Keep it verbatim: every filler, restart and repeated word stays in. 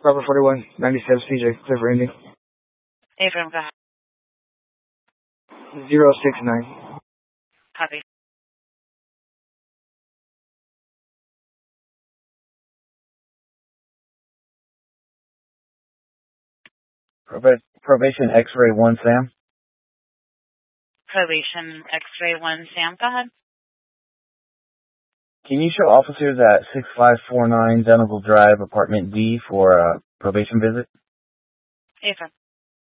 Bravo forty-one, ninety-seven C J, clear for ending. Affirm, go ahead. zero six nine. Copy. Prob- Probation X-ray one, Sam. Probation X-ray one, Sam, go ahead. Can you show officers at six five four nine Donegal Drive, apartment D, for a probation visit? Affirm.